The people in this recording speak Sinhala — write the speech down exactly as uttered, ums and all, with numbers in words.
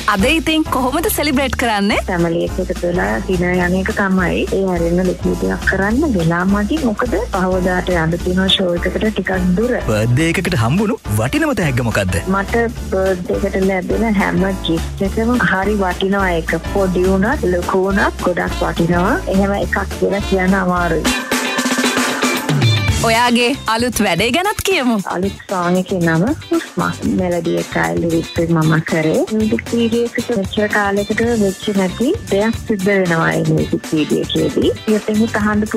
අද ඉතින් කොහොමද සෙලිබ්‍රේට් කරන්නේ? ෆැමිලි එකකට වෙලා දින යන්නේක තමයි. ඒ හැරෙන්න ලොකු දෙයක් කරන්න වෙලා මදි. මොකද පහවදාට යන්න තියෙන ෂෝ එකකට ටිකක් දුර. බර්ත්ඩේ එකකට හම්බුණු වටිනම තෑග්ග මොකද්ද? මට බර්ත්ඩේ එකට ලැබෙන හැම gift එකම හරි වටිනවා. ඒක පොඩි වුණත් ලොකු වුණත් ගොඩක් වටිනවා. එහෙම එකක් කියලා කියන්න අමාරුයි. ඔයාගේ අලුත් වැඩේ ගැනත් කියමු. අලුත් song එකේ නම හුස්ම. මෙලඩි එකයි ලිරික්ස් එක මම කරේ. මියුසික් වීඩියෝ එක මෙච්චර කාලයකට වෙච්ච නැති දෙයක් සිද්ධ වෙනවා මේ මියුසික් වීඩියෝ එකේදී. ඒකෙන් තහඬ